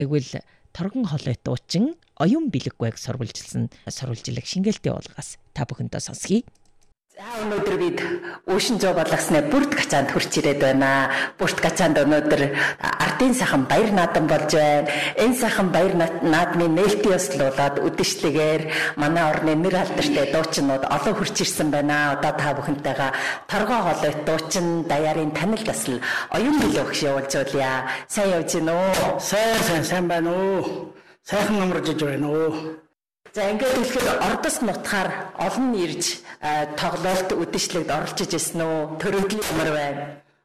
Тэгвэл торгон холой дуучин оюун бэлэггүйг сурвалжилсан сурвалжилаг шингээлтийн уулгаас та бүхэндээ сонсгий. Өнөөдөр бид Өшин Жоо болгосны бүрд гачаанд хурч ирээд байна. Бүрд гачаанд өнөөдөр ардын сайхан баяр наадам болж байна. Энэ сайхан баяр наадмын нээлтийн ёслуулаад үдэшлэгээр манай орны нэр алдартай дуучнууд олон хурч ирсэн байна. Одоо та бүхэнтэйгээ торгоо холой дуучин даяарын танил тасал оюун бэлэг явуулжуулъя. Сайн явж гин үү? Сайн байна уу? Сайхан номрож байна уу? За ингээд хэлэхэд ордос нутгаар олон ирж тоглолт үдэшлэгт оролцож ирсэн үү? Төрөлдлийн ямар байна?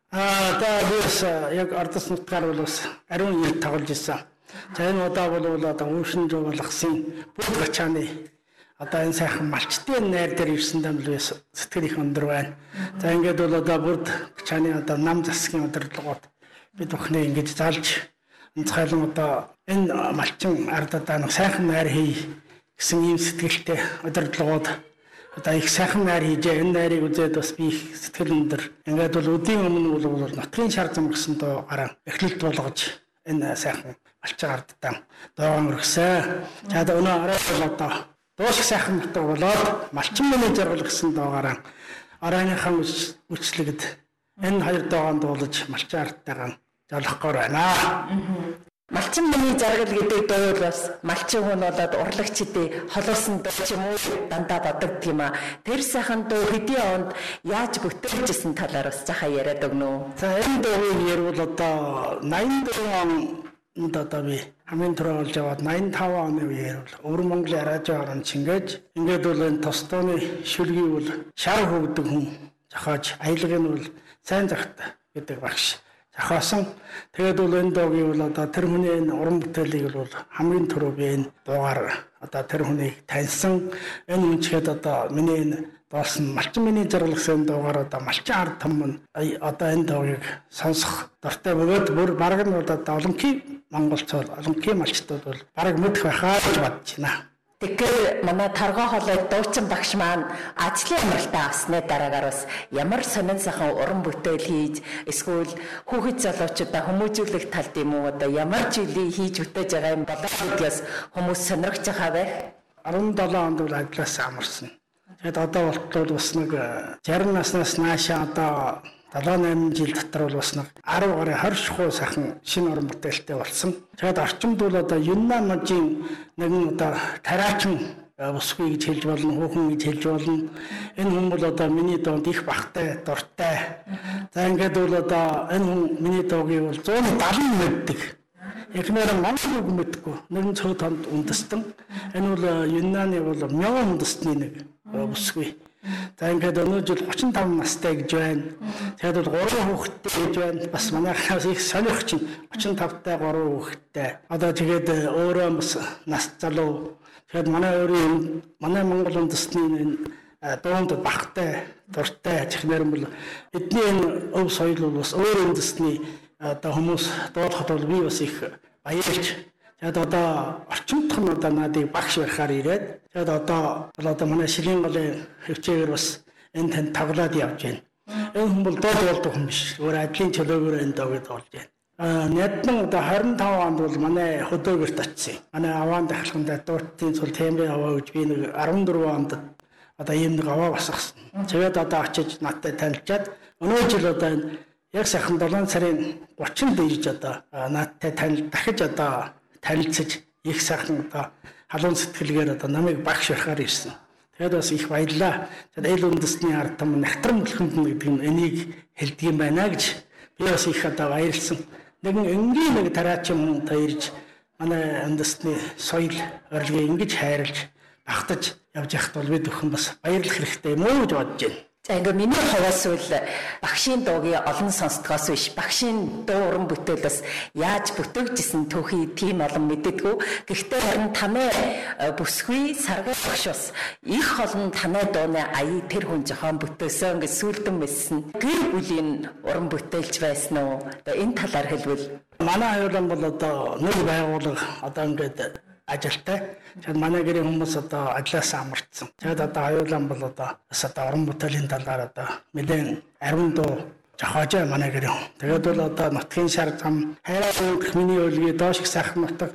Бидээс яг ордос нутгаар бол бас ариун ирж тоглож ирсэн. За энэ удаа бол одоо Өшин Жоо болгосын бүгд гачааны одоо энэ сайхан малчтын найр дээр ирсэн юм л сэтгэл их өндөр байна. За ингээд бол одоо бүрд гачааны одоо нам засгийн удирдлагууд бид бүхнээ ингэж залж онцгойлон одоо энэ малчин ард одоо нэг сайхан найр хий гэсэн ийм сэтгэлтэй удирдлагууд одоо их сайхан найр хийжээ. Энэ найрыг үзээд бас би их сэтгэл өндөр. Ингээд бол өдийн өмнө бол нутгийн шар замгсан доо гараа эхлэлт болгож энэ сайхан малчин ардтаа доогон өргөсөн. За өнөө арай бол одоо дуусах сайхан нутаг болоод малчин менежер болгосон доогаараа оройныхан үчлэгд энэ хоёр доогонд дуулж малчин ардтайгаа жолохгоор байна. Малчин миний жаргал гэдэг дуу бас малчин хүн болоод урлагчдын холоосон дуу ч юм уу дандаа боддог тийм аа. Тэр сайхан дуу хэдийн онд яаж бүтээлжсэн талаар бас цаахаа яриад өгнө. За энэ дуугийн ярил одоо 84 онд одоо би хамгийн түрүү олж аваад 85 оны үеэр бол Өвөр Монголын радио орон чингээж ингээд бол энэ тостооны шүлгийг бол шар хөгдөг хүн зохиож аялгыг нь бол сайн захт гэдэг багш зохиосон. Тэгээд бол энэ дуугийн бол одоо тэр хүний энэ уран бүтээлийг бол хамгийн түрүү би энэ дуугаар одоо тэр хүнийг таньсан. Энэ үнчгээд одоо миний энэ дуулсан малчин миний зарлагсан дуугаар одоо малчин ард том одоо энэ дуугийг сонсох дуртай бөгөөд бүр бараг нь бол одоо олонхий монголчууд олонхий малчтууд бол бараг мэдэх байхаа гэж бодож байна. Тэгэхээр манай торгоо холой дуучин багш маань ажлын амралтаа авсны дараагаар бас ямар сонин сайхан уран бүтээл хийж эсвэл хүүхэд залуучуудаа хүмүүжүүлэх талд юм уу одоо ямар жилийн хийж бүтээж байгаа юм болоо гэдгээс хүмүүс сонирхож байгаа байх. 17 онд бол ажлаас амарсан. Тэгэд одоо болтол бас нэг 60 наснаас наашаа одоо 7-8 жил дотор бол бас нэг 10 гаруй 20 шахуу сайхан шинэ уран бүтээлтэй болсон. Тэгээд орчимд бол одоо Юннан мужийн нэгэн одоо тариачин усгүй гэж хэлж болно, хүүхэн гэж хэлж болно. Энэ хүн бол одоо миний дуунд их бахтай, дуртай. За ингээд бол одоо энэ хүн миний дуугийг бол 170 мэддэг. Эхнэр Монгол үг мэдгүй. Нэгэн цөөхөнд хонд үндэстэн. Энэ бол Юннаны бол мянган үндэстний нэг усгүй. За ингээд өнөө жил 35 настай гэж байна. Тэгээд бол 3 хүүхэдтэй гэж байна. Бас манайхаас их сонирх чинь 35-тай 3 хүүхэдтэй. Одоо тэгээд өөрөө бас нас залуу. Тэгээд манай Монгол үндэстний дуунд бахтай, дуртай чихнэр бол эдний энэ өв соёл бол бас өөр үндэстний одоо хүмүүс дуулахад бол би бас их баярлж. Тэгээд одоо орчимдох нь одоо надыг багш байхаар ирээд тэгээд одоо манай шилийн голын хөвчөөр бас энэ танд тоглоод явж байна. Энэ хүн бол дууд болдог хүн биш. Өөр ажлын төлөөгөөр энэ дууг болж байна. Нэгдэн одоо 25 онд бол манай хөдөөгөрт очив. Манай аваан дахлаханд дууртын цул темрийн аваа гэж би нэг 14 онд одоо ийм нэг аваа басгасан. Тэгээд одоо очиж надтай танилцаад өнөө жил одоо энэ яг сайхан 7 сарын 30-нд ирж одоо надтай дахиж одоо танилцаж их сайхан одоо халуун сэтгэлгээр одоо намайг багш байхаар ирсэн. Тэгээд бас их баярлаа. Тэгээд эл үндэстний ард том нягтран бүлхэнд гэдэг нь энийг хэлдэг юм байна гэж би бас их одоо баярлсан. Нэгэн энгийн нэг тариачин хүн ирж манай үндэстний соёл урлагийг ингэж хайрлж багтаж явж яхад бол бид бүхэн бас баярлах хэрэгтэй юм уу гэж бодож байна. За ингээд миний хувьас бол багшийн дуугийн олон сонсдгоос биш багшийн дуу уран бүтээлээс яаж бүтээгдсэн түүхий тийм олон мэддэггүй. Гэхдээ харин танай бүсгүй саргай багш бас их олон танай дууны аяй тэр хүн жохон бүтээсэн гэж сүлдэн мэссэн. Гэр бүлийн уран бүтээлч байсан уу? Одоо энэ талаар хэлбэл манай аюулан бол одоо нэг байгууллага одоо ингээд ажилтай. Тэгээд манай гэрийн хүмүүс одоо ажлаас амарчсан. Тэгээд одоо аюулан бол одоо бас одоо орон бүтээлийн талаар одоо мэдэн ариун дуу жохоожоо манай гэрээ. Тэгээд бол одоо нутгийн шар зам хайраа үүдэх миний өлгий доош их сайхан нутаг